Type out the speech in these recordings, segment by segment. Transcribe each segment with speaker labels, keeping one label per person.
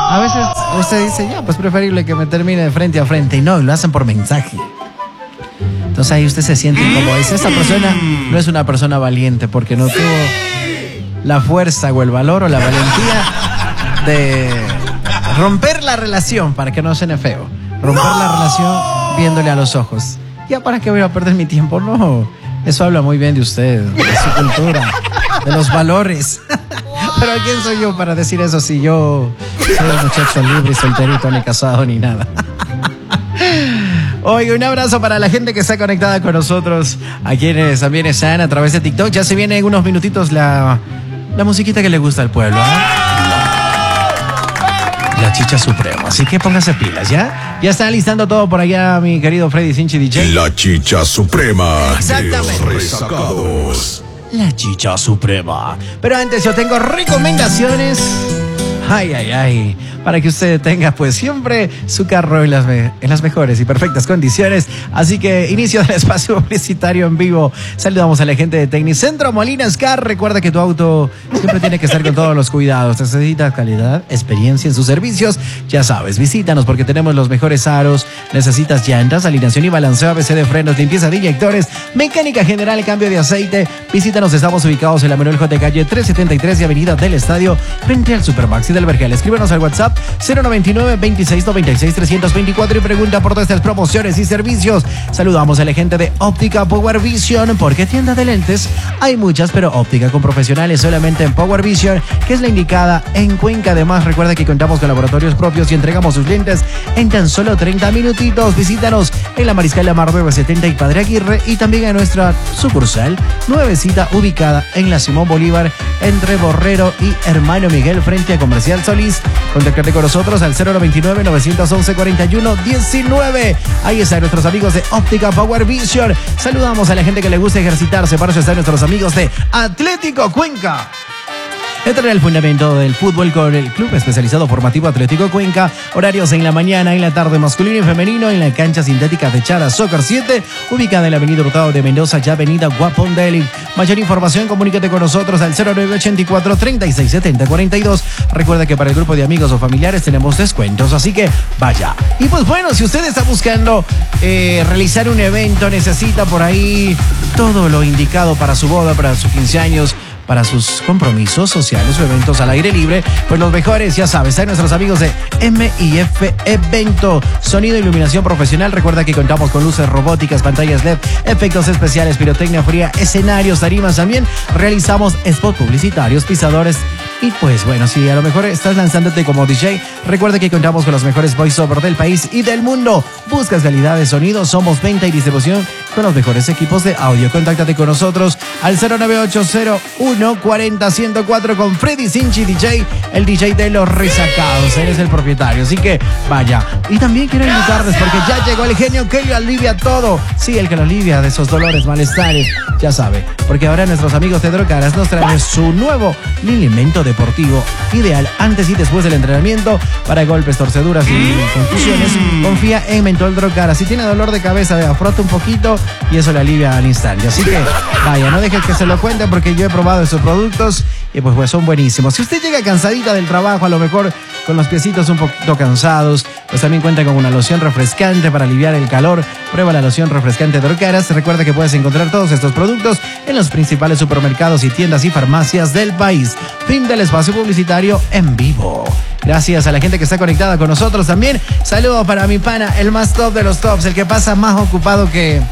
Speaker 1: A veces usted dice, ya, pues preferible que me termine de frente a frente. Y no, lo hacen por mensaje. Entonces ahí usted se siente como dice, esta persona no es una persona valiente porque no tuvo la fuerza o el valor o la valentía de romper la relación para que no suene feo. Romper la relación viéndole a los ojos. Ya, ¿para qué voy a perder mi tiempo? No, eso habla muy bien de usted, de su cultura, de los valores. Pero ¿quién soy yo para decir eso si yo soy un muchacho libre y solterito, ni casado ni nada? Oye, un abrazo para la gente que está conectada con nosotros, a quienes también están a través de TikTok. Ya se viene en unos minutitos la musiquita que le gusta al pueblo, La Chicha Suprema, así que póngase pilas, ¿ya? Ya está listando todo por allá mi querido Freddy Sinchi DJ.
Speaker 2: La Chicha Suprema.
Speaker 1: Exactamente.
Speaker 2: Resacados.
Speaker 1: La Chicha Suprema. Pero antes yo tengo recomendaciones. Ay, para que usted tenga pues siempre su carro en las mejores y perfectas condiciones. Así que inicio del espacio publicitario en vivo. Saludamos a la gente de Tecnicentro Molinas Car. Recuerda que tu auto siempre tiene que estar con todos los cuidados. Necesitas calidad, experiencia en sus servicios. Ya sabes, visítanos porque tenemos los mejores aros. Necesitas llantas, alineación y balanceo, ABC de frenos, limpieza de inyectores, mecánica general, cambio de aceite. Visítanos, estamos ubicados en la Manuel J. Calle 373 y Avenida del Estadio, frente al Supermaxi del Vergel. Escríbanos al WhatsApp 099-2696-324 y pregunta por nuestras promociones y servicios. Saludamos a la gente de Óptica Power Vision, porque tienda de lentes hay muchas, pero óptica con profesionales solamente en Power Vision, que es la indicada en Cuenca. Además, recuerda que contamos con laboratorios propios y entregamos sus lentes en tan solo 30 minutitos. Visítanos en la Mariscal Lamar 970 y Padre Aguirre, y también en nuestra sucursal nuevecita ubicada en la Simón Bolívar entre Borrero y Hermano Miguel frente a Comercial Solís. Contactarte con nosotros al 099-911-4119. Ahí están nuestros amigos de Óptica Power Vision. Saludamos a la gente que le gusta ejercitarse. Para eso están nuestros amigos de Atlético Cuenca. Entra en el fundamento del fútbol con el Club Especializado Formativo Atlético Cuenca. Horarios en la mañana, en la tarde, masculino y femenino, en la cancha sintética de Chara Soccer 7, ubicada en la avenida Hurtado de Mendoza y avenida Guapondeli. Mayor información, comunícate con nosotros al 0984-3670-42. Recuerda que para el grupo de amigos o familiares tenemos descuentos, así que vaya. Y pues bueno, si usted está buscando realizar un evento, necesita por ahí todo lo indicado para su boda, para sus 15 años, para sus compromisos sociales o eventos al aire libre, pues los mejores, ya sabes, hay nuestros amigos de MIF Evento, sonido e iluminación profesional. Recuerda que contamos con luces robóticas, pantallas LED, efectos especiales, pirotecnia fría, escenarios, tarimas. También realizamos spots publicitarios, pisadores. Y pues bueno, si a lo mejor estás lanzándote como DJ, recuerda que contamos con los mejores voiceover del país y del mundo. Buscas calidad de sonido, somos venta y distribución con los mejores equipos de audio. Contáctate con nosotros al 09801401004 con Freddy Sinchi DJ, el DJ de los resacados. Él es el propietario, así que vaya. Y también quiero invitarles porque ya llegó el genio que lo alivia todo. Sí, el que lo alivia de esos dolores, malestares, ya sabe. Porque ahora nuestros amigos de Drocaras nos traen su nuevo alimento deportivo ideal antes y después del entrenamiento para golpes, torceduras y contusiones. Confía en Mentol Drocaras. Si tiene dolor de cabeza, frota un poquito y eso le alivia al instante. Así que vaya, no deje que se lo cuente porque yo he probado esos productos y pues son buenísimos. Si usted llega cansadita del trabajo, a lo mejor con los piecitos un poquito cansados, pues también cuenta con una loción refrescante para aliviar el calor. Prueba la loción refrescante Drocaras. Recuerda que puedes encontrar todos estos productos en los principales supermercados y tiendas y farmacias del país. Fin del espacio publicitario en vivo. Gracias a la gente que está conectada con nosotros también. Saludos para mi pana, el más top de los tops, el que pasa más ocupado que...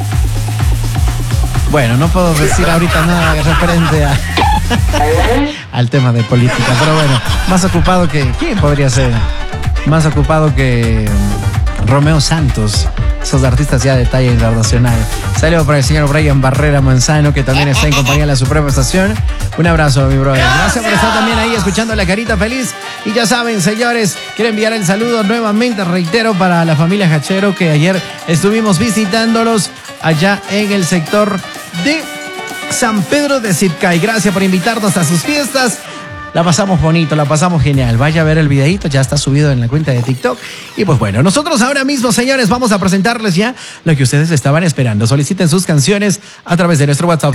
Speaker 1: Bueno, no puedo decir ahorita nada referente al tema de política, pero bueno, más ocupado que... ¿Quién podría ser? Más ocupado que Romeo Santos. Esos artistas ya de talla internacional. Saludos para el señor Brian Barrera Manzano, que también está en compañía de la Suprema Estación. Un abrazo, mi brother. Gracias por estar también ahí escuchando La Carita Feliz. Y ya saben, señores, quiero enviar el saludo nuevamente, reitero, para la familia Hachero, que ayer estuvimos visitándolos allá en el sector de San Pedro de Sipcay. Gracias por invitarnos a sus fiestas. La pasamos bonito, la pasamos genial. Vaya a ver el videito, ya está subido en la cuenta de TikTok. Y pues bueno, nosotros ahora mismo, señores, vamos a presentarles ya lo que ustedes estaban esperando. Soliciten sus canciones a través de nuestro WhatsApp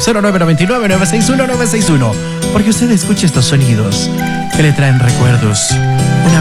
Speaker 1: 0999-961-961. Porque usted escuche estos sonidos que le traen recuerdos.